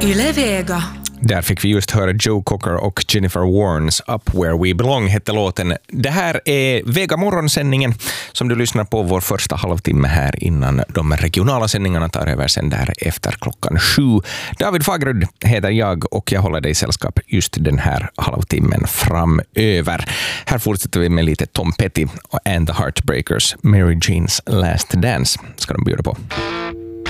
Yle Vega. Där fick vi just höra Joe Cocker och Jennifer Warnes Up Where We Belong hette låten. Det här är Vega morgonsändningen som du lyssnar på vår första halvtimme här innan de regionala sändningarna tar över sen där efter 7:00. David Fagerud heter jag och jag håller dig i sällskap just den här halvtimmen framöver. Här fortsätter vi med lite Tom Petty and the Heartbreakers. Mary Jane's Last Dance ska de bjuda på.